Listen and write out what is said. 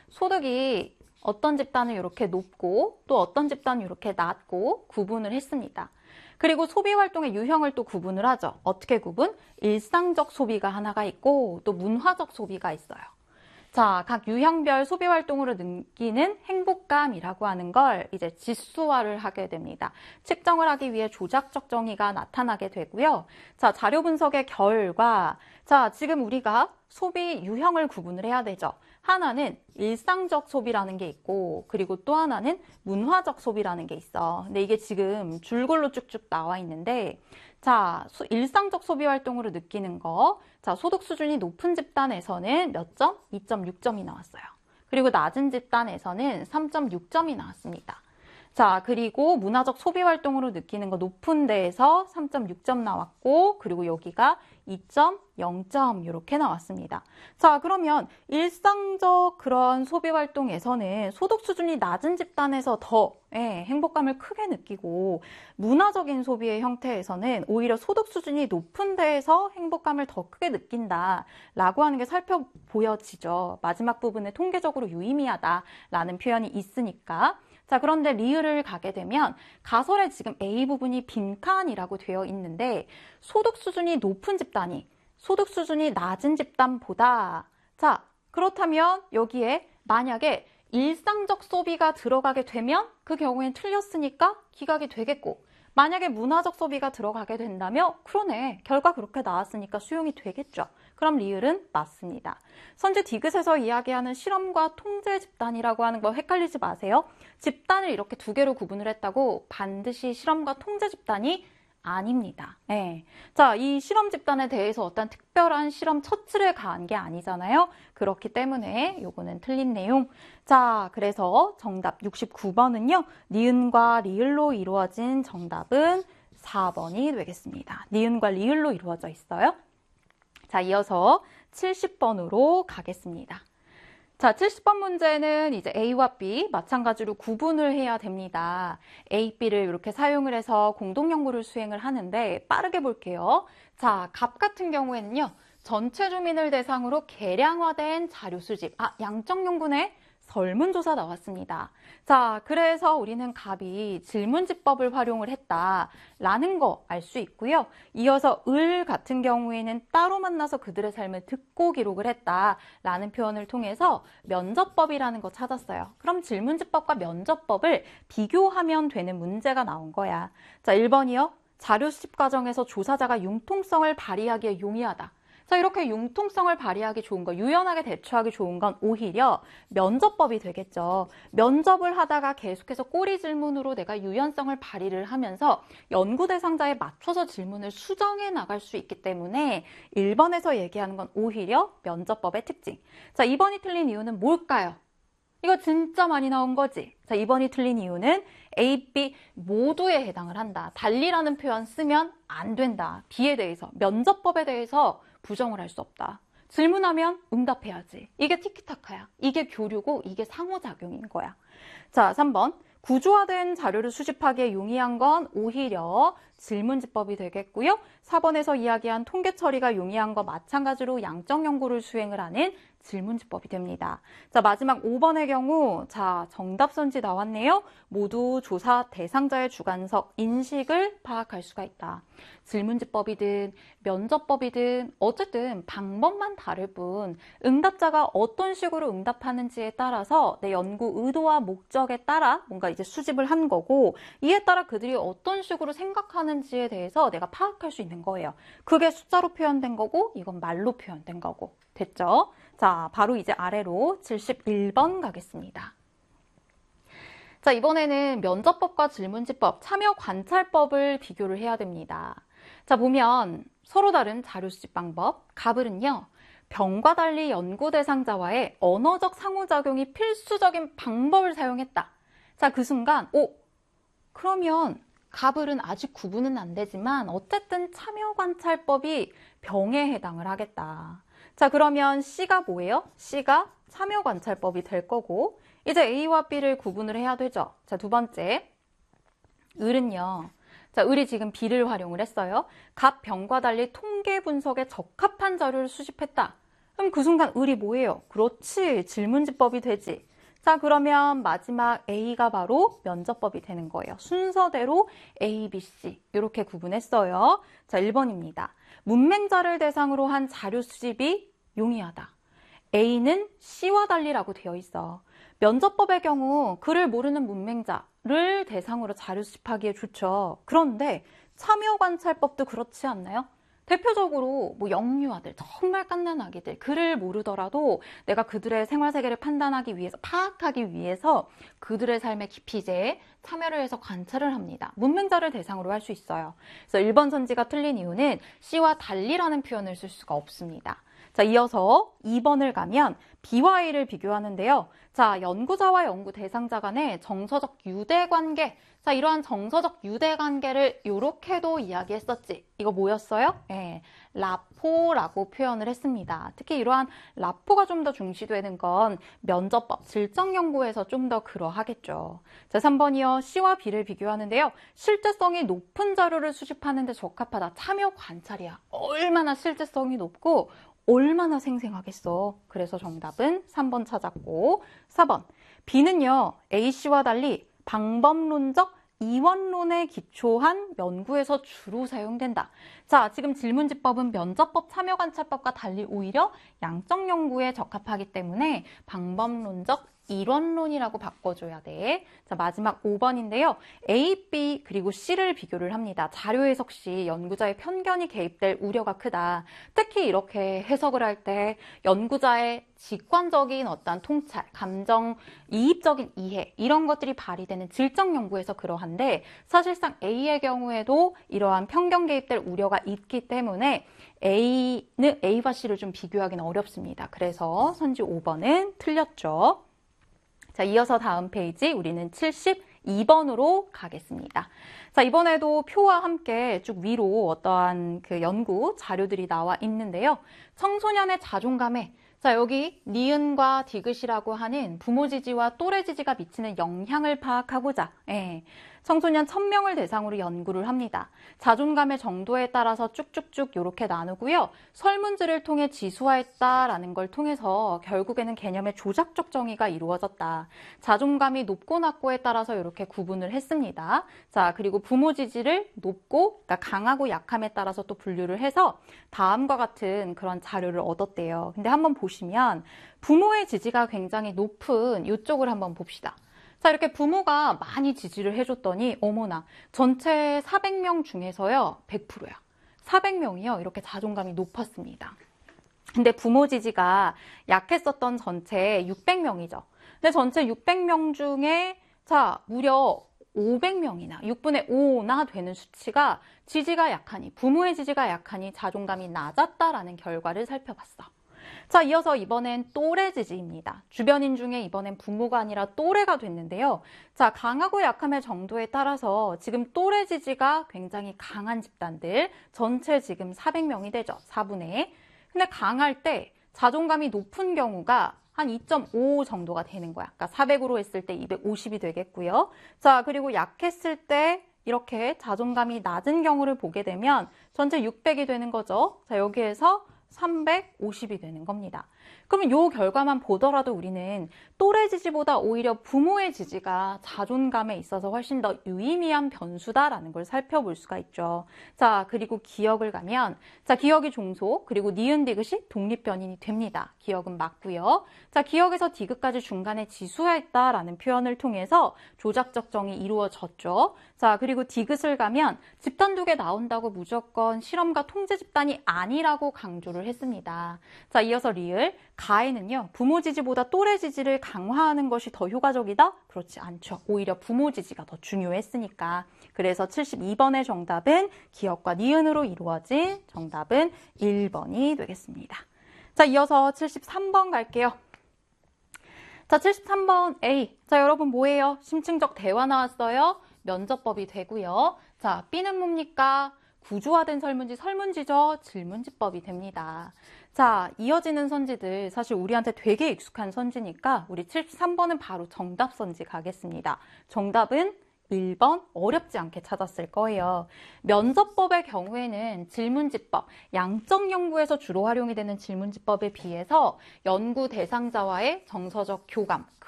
소득이 어떤 집단은 이렇게 높고 또 어떤 집단은 이렇게 낮고 구분을 했습니다. 그리고 소비활동의 유형을 또 구분을 하죠. 어떻게 구분? 일상적 소비가 하나가 있고 또 문화적 소비가 있어요. 자, 각 유형별 소비활동으로 느끼는 행복감이라고 하는 걸 이제 지수화를 하게 됩니다. 측정을 하기 위해 조작적 정의가 나타나게 되고요. 자, 자료 분석의 결과, 자, 지금 우리가 소비 유형을 구분을 해야 되죠. 하나는 일상적 소비라는 게 있고 그리고 또 하나는 문화적 소비라는 게 있어. 근데 이게 지금 줄글로 쭉쭉 나와 있는데 자, 일상적 소비 활동으로 느끼는 거. 자, 소득 수준이 높은 집단에서는 몇 점? 2.6점이 나왔어요. 그리고 낮은 집단에서는 3.6점이 나왔습니다. 자, 그리고 문화적 소비 활동으로 느끼는 거 높은 데에서 3.6점 나왔고 그리고 여기가 2.0점 이렇게 나왔습니다. 자, 그러면 일상적 그런 소비 활동에서는 소득 수준이 낮은 집단에서 더 행복감을 크게 느끼고 문화적인 소비의 형태에서는 오히려 소득 수준이 높은 데에서 행복감을 더 크게 느낀다라고 하는 게 보여지죠. 마지막 부분에 통계적으로 유의미하다라는 표현이 있으니까. 자, 그런데 리을을 가게 되면 가설에 지금 A 부분이 빈칸이라고 되어 있는데 소득 수준이 높은 집단이 소득 수준이 낮은 집단보다 자, 그렇다면 여기에 만약에 일상적 소비가 들어가게 되면 그 경우엔 틀렸으니까 기각이 되겠고 만약에 문화적 소비가 들어가게 된다면 그러네. 결과 그렇게 나왔으니까 수용이 되겠죠. 그럼 리을은 맞습니다. 선제 디귿에서 이야기하는 실험과 통제 집단이라고 하는 거 헷갈리지 마세요. 집단을 이렇게 두 개로 구분을 했다고 반드시 실험과 통제 집단이 아닙니다. 네. 자, 이 실험 집단에 대해서 어떤 특별한 실험 처치를 가한 게 아니잖아요. 그렇기 때문에 요거는 틀린 내용. 자, 그래서 정답 69번은요. 니은과 리을로 이루어진 정답은 4번이 되겠습니다. 니은과 리을로 이루어져 있어요. 자, 이어서 70번으로 가겠습니다. 자, 70번 문제는 이제 A와 B 마찬가지로 구분을 해야 됩니다. A, B를 이렇게 사용을 해서 공동연구를 수행을 하는데 빠르게 볼게요. 자, 갑 같은 경우에는요. 전체 주민을 대상으로 개량화된 자료 수집. 양적 연구네. 설문조사 나왔습니다. 자, 그래서 우리는 갑이 질문지법을 활용을 했다라는 거 알 수 있고요. 이어서 을 같은 경우에는 따로 만나서 그들의 삶을 듣고 기록을 했다라는 표현을 통해서 면접법이라는 거 찾았어요. 그럼 질문지법과 면접법을 비교하면 되는 문제가 나온 거야. 자, 1번이요. 자료 수집 과정에서 조사자가 융통성을 발휘하기에 용이하다. 자, 이렇게 융통성을 발휘하기 좋은 거, 유연하게 대처하기 좋은 건 오히려 면접법이 되겠죠. 면접을 하다가 계속해서 꼬리 질문으로 내가 유연성을 발휘를 하면서 연구 대상자에 맞춰서 질문을 수정해 나갈 수 있기 때문에 1번에서 얘기하는 건 오히려 면접법의 특징. 자, 2번이 틀린 이유는 뭘까요? 이거 진짜 많이 나온 거지. 자, 2번이 틀린 이유는 A, B 모두에 해당을 한다. 달리라는 표현 쓰면 안 된다. B에 대해서, 면접법에 대해서 부정을 할 수 없다. 질문하면 응답해야지. 이게 티키타카야. 이게 교류고 이게 상호작용인 거야. 자, 3번. 구조화된 자료를 수집하기에 용이한 건 오히려 질문지법이 되겠고요. 4번에서 이야기한 통계 처리가 용이한 거 마찬가지로 양적 연구를 수행을 하는 질문지법이 됩니다. 자, 마지막 5번의 경우 자, 정답 선지 나왔네요. 모두 조사 대상자의 주관적 인식을 파악할 수가 있다. 질문지법이든 면접법이든 어쨌든 방법만 다를 뿐 응답자가 어떤 식으로 응답하는지에 따라서 내 연구 의도와 목적에 따라 뭔가 이제 수집을 한 거고 이에 따라 그들이 어떤 식으로 생각하는지에 대해서 내가 파악할 수 있는 거예요. 그게 숫자로 표현된 거고 이건 말로 표현된 거고. 됐죠? 자, 바로 이제 아래로 71번 가겠습니다. 자, 이번에는 면접법과 질문지법, 참여 관찰법을 비교를 해야 됩니다. 자, 보면 서로 다른 자료 수집 방법, 갑을은요. 병과 달리 연구 대상자와의 언어적 상호작용이 필수적인 방법을 사용했다. 자, 그 순간 그러면 갑을은 아직 구분은 안 되지만 어쨌든 참여 관찰법이 병에 해당을 하겠다. 자, 그러면 C가 뭐예요? C가 참여 관찰법이 될 거고 이제 A와 B를 구분을 해야 되죠. 자, 두 번째 을은요. 자, 을이 지금 B를 활용을 했어요. 갑, 병과 달리 통계 분석에 적합한 자료를 수집했다. 그럼 그 순간 을이 뭐예요? 그렇지, 질문지법이 되지. 자, 그러면 마지막 A가 바로 면접법이 되는 거예요. 순서대로 A, B, C 이렇게 구분했어요. 자, 1번입니다. 문맹자를 대상으로 한 자료 수집이 용이하다. A는 C와 달리라고 되어 있어. 면접법의 경우 글을 모르는 문맹자를 대상으로 자료 수집하기에 좋죠. 그런데 참여관찰법도 그렇지 않나요? 대표적으로 뭐 영유아들, 정말 갓난 아기들, 글을 모르더라도 내가 그들의 생활세계를 판단하기 위해서, 파악하기 위해서 그들의 삶의 깊이 이제 참여를 해서 관찰을 합니다. 문맹자를 대상으로 할 수 있어요. 그래서 1번 선지가 틀린 이유는 C와 달리라는 표현을 쓸 수가 없습니다. 자, 이어서 2번을 가면 B와 A를 비교하는데요. 자, 연구자와 연구 대상자 간의 정서적 유대관계. 자, 이러한 정서적 유대관계를 이렇게도 이야기했었지. 이거 뭐였어요? 네, 라포라고 표현을 했습니다. 특히 이러한 라포가 좀 더 중시되는 건 면접법, 질적연구에서 좀 더 그러하겠죠. 자, 3번이요. C와 B를 비교하는데요. 실제성이 높은 자료를 수집하는 데 적합하다. 참여 관찰이야. 얼마나 실제성이 높고 얼마나 생생하겠어. 그래서 정답은 3번 찾았고, 4번. B는요, A씨와 달리 방법론적 이원론에 기초한 연구에서 주로 사용된다. 자, 지금 질문지법은 면접법, 참여관찰법과 달리 오히려 양적 연구에 적합하기 때문에 방법론적 이론론이라고 바꿔줘야 돼. 자, 마지막 5번인데요. A, B 그리고 C를 비교를 합니다. 자료 해석 시 연구자의 편견이 개입될 우려가 크다. 특히 이렇게 해석을 할 때 연구자의 직관적인 어떤 통찰, 감정, 이입적인 이해 이런 것들이 발휘되는 질적 연구에서 그러한데 사실상 A의 경우에도 이러한 편견 개입될 우려가 있기 때문에 A와 C를 좀 비교하기는 어렵습니다. 그래서 선지 5번은 틀렸죠. 자, 이어서 다음 페이지 우리는 72번으로 가겠습니다. 자, 이번에도 표와 함께 쭉 위로 어떠한 그 연구 자료들이 나와 있는데요. 청소년의 자존감에 자, 여기 니은과 디귿이라고 하는 부모 지지와 또래 지지가 미치는 영향을 파악하고자 청소년 1000명을 대상으로 연구를 합니다. 자존감의 정도에 따라서 쭉쭉쭉 이렇게 나누고요. 설문지를 통해 지수화했다라는 걸 통해서 결국에는 개념의 조작적 정의가 이루어졌다. 자존감이 높고 낮고에 따라서 이렇게 구분을 했습니다. 자, 그리고 부모 지지를 높고, 그러니까 강하고 약함에 따라서 또 분류를 해서 다음과 같은 그런 자료를 얻었대요. 근데 한번 보시면 부모의 지지가 굉장히 높은 이쪽을 한번 봅시다. 자, 이렇게 부모가 많이 지지를 해줬더니 어머나 전체 400명 중에서요 100%야. 400명이요 이렇게 자존감이 높았습니다. 근데 부모 지지가 약했었던 전체 600명이죠. 근데 전체 600명 중에 자 무려 500명이나 6분의 5나 되는 수치가 지지가 약하니 부모의 지지가 약하니 자존감이 낮았다라는 결과를 살펴봤어. 자, 이어서 이번엔 또래 지지입니다. 주변인 중에 이번엔 부모가 아니라 또래가 됐는데요. 자, 강하고 약함의 정도에 따라서 지금 또래 지지가 굉장히 강한 집단들 전체 지금 400명이 되죠. 4분의. 근데 강할 때 자존감이 높은 경우가 한 2.5 정도가 되는 거야. 그러니까 400으로 했을 때 250이 되겠고요. 자, 그리고 약했을 때 이렇게 자존감이 낮은 경우를 보게 되면 전체 600이 되는 거죠. 자, 여기에서 350이 되는 겁니다. 그러면 이 결과만 보더라도 우리는 또래 지지보다 오히려 부모의 지지가 자존감에 있어서 훨씬 더 유의미한 변수다라는 걸 살펴볼 수가 있죠. 자, 그리고 기억을 가면 자, 기억이 종속 그리고 니은 디귿이 독립변인이 됩니다. 기억은 맞고요. 자, 기억에서 디귿까지 중간에 지수화했다라는 표현을 통해서 조작적 정이 이루어졌죠. 자, 그리고 디귿을 가면 집단 두 개 나온다고 무조건 실험과 통제 집단이 아니라고 강조를 했습니다. 자, 이어서 리을 가에는요. 부모 지지보다 또래 지지를 강화하는 것이 더 효과적이다? 그렇지 않죠. 오히려 부모 지지가 더 중요했으니까. 그래서 72번의 정답은 기억과 니은으로 이루어진 정답은 1번이 되겠습니다. 자, 이어서 73번 갈게요. 자, 73번 A. 자, 여러분 뭐예요? 심층적 대화 나왔어요. 면접법이 되고요. 자, B는 뭡니까? 구조화된 설문지죠. 질문지법이 됩니다. 자, 이어지는 선지들 사실 우리한테 되게 익숙한 선지니까 우리 73번은 바로 정답 선지 가겠습니다. 정답은 1번 어렵지 않게 찾았을 거예요. 면접법의 경우에는 질문지법, 양적 연구에서 주로 활용이 되는 질문지법에 비해서 연구 대상자와의 정서적 교감,